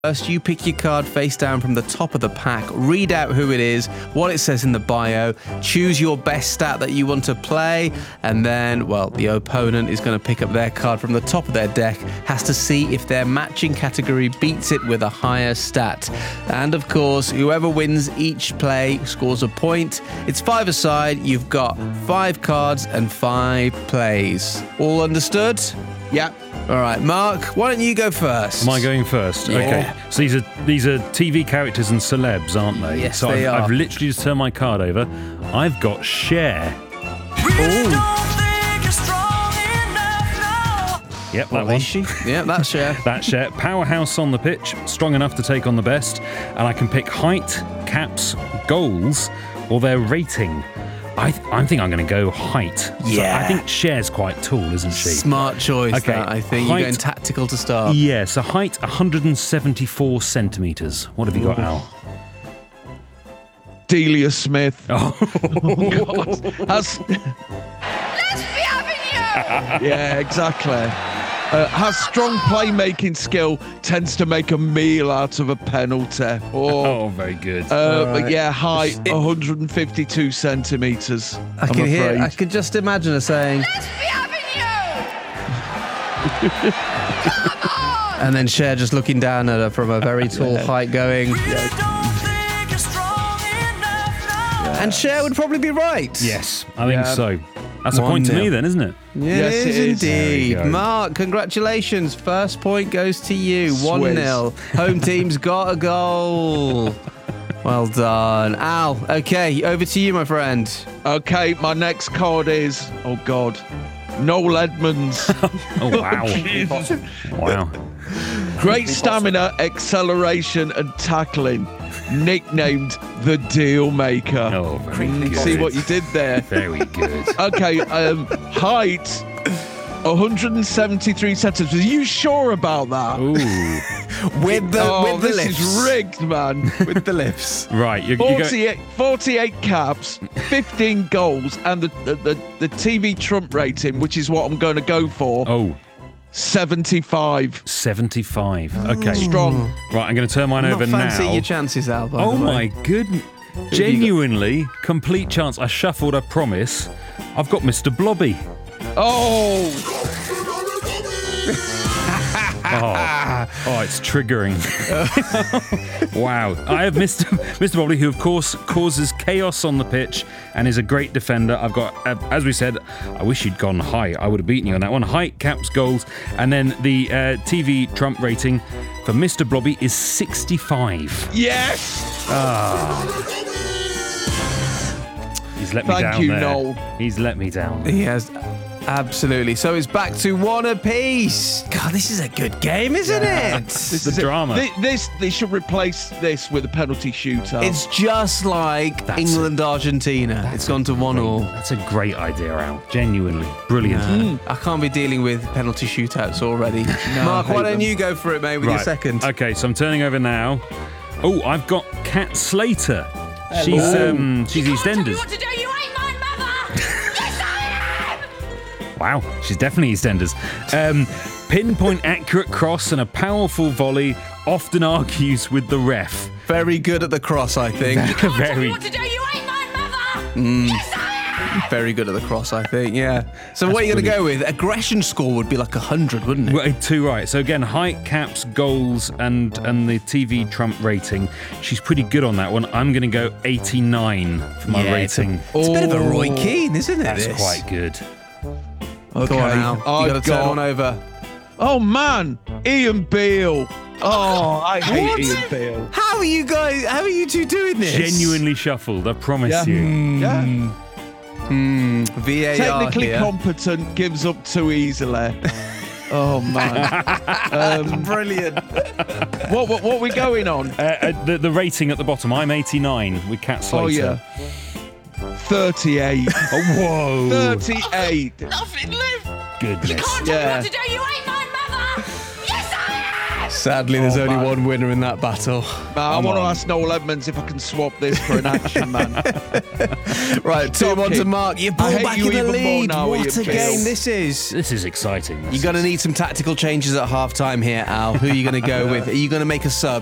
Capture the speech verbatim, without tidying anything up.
First, you pick your card face down from the top of the pack, read out who it is, what it says in the bio, choose your best stat that you want to play, and then, well, the opponent is going to pick up their card from the top of their deck, has to see if their matching category beats it with a higher stat. And of course, whoever wins each play scores a point. It's five aside, you've got five cards and five plays. All understood? Yep. All right, Mark, why don't you go first? Am I going first? Yeah. Okay. So these are these are T V characters and celebs, aren't they? Yes, so they I've, are. I've literally just turned my card over. I've got Cher. Ooh. Yep, that What one. is she? Yeah, that's Cher. That's Cher. Powerhouse on the pitch, strong enough to take on the best, and I can pick height, caps, goals, or their rating. I, th- I think I'm going to go height. So Yeah. I think Cher's quite tall, isn't she? Smart choice, Okay, that, I think. height- You're going tactical to start. Yeah, so height one hundred seventy-four centimetres. What have you got, Al? Delia Smith. Oh, God. Has, yeah, exactly. Uh, has strong playmaking skill, tends to make a meal out of a penalty. Oh, oh very good. uh, Alright. but yeah, height It- one hundred fifty-two centimetres. I I'm can hear, afraid. I can just imagine her saying, and then Cher just looking down at her from a very tall height going, and Cher would probably be right. Yes, I think Yeah. so. That's a One point to nil. me then, isn't it? Yeah, Yes, it is it is. indeed. There we go. Mark, congratulations. First point goes to you. one Swizz. nil. Home team's got a goal. Well done. Al, okay, over to you, my friend. Okay, my next card is, oh God, Noel Edmonds. Oh, wow. Wow. Great stamina, acceleration, and tackling. Nicknamed the Deal Maker. Oh, very good. See what you did there? Very good. Okay, um, height one hundred seventy-three centimeters. Are you sure about that? Ooh. With the, oh, with the this lifts. is rigged, man. With the lifts. Right, you're, you're going... forty-eight, forty-eight caps, fifteen goals, and the, the, the, the T V Trump rating, which is what I'm going to go for, Oh, seventy-five. seventy-five. Okay. Strong. Right, I'm going to turn mine Not over fancy now. your chances, Al, by Oh the way. my goodness. Genuinely, complete chance. I shuffled, I promise. I've got Mister Blobby. Oh, Oh, oh it's triggering. Wow. I have Mister Mister Blobby, who, of course, causes chaos on the pitch and is a great defender. I've got, uh, as we said, I wish you'd gone high. I would have beaten you on that one. Height, caps, goals. And then the uh, T V Trump rating for Mister Blobby is sixty-five. yes. He's let me Thank down you, there. Noel. He's let me down. He has, absolutely. So it's back to one apiece. God, this is a good game, isn't it? This The is it. drama. Thi- This, they should replace this with a penalty shootout. It's just like That's England-Argentina. It's gone to one all. That's a great idea, Al. Genuinely. Brilliant. I can't be dealing with penalty shootouts already. Mark, I why hate don't them. you go for it, mate, with your second? Okay, so I'm turning over now. Oh, I've got Kat Slater. She's um, she's EastEnders. What to do? You ain't my mother. Yes, I am. Wow, she's definitely EastEnders. Um, pinpoint accurate cross and a powerful volley. Often argues with the ref. Very good at the cross, I think. Tell me Very. what to do? You ain't my mother. Mm. Yes, I am. Very good at the cross, I think, yeah. So what are you going to go with? Aggression score would be like one hundred, wouldn't it? Well, two right. So again, height, caps, goals, and and the T V Trump rating. She's pretty good on that one. I'm going to go eighty-nine for my Yeah, it's a- rating. It's a bit of a Roy Oh. Keane, isn't it? That's this? quite good. Okay. Go on, Al. You I've got to turn got- one over. Oh man, Ian Beale. Oh, I hate What? Ian Beale. How are you guys? How are you two doing this? Genuinely shuffled, I promise Yeah. you. Yeah. Hmm. V A R Technically here. competent, gives up too easily. Oh man. um, Brilliant. what, what what are we going on? Uh, uh, the, the rating at the bottom, I'm eighty-nine with Kat Slater. Oh yeah. thirty-eight. Oh, whoa. thirty-eight. Nothing left. Goodness. Can't tell me Yeah. what to do. You ain't my mother. Yes, I am. Sadly, there's Oh, only man. one winner in that battle. I Come want to on. ask Noel Edmonds if I can swap this for an action man. Right, two one to Donkey. Mark. You're I ball hate back you in the even more lead. now, What Ian a Field. game this is. This is exciting. This You're going to is- need some tactical changes at half time here, Al. Who are you going to go with? Are you going to make a sub?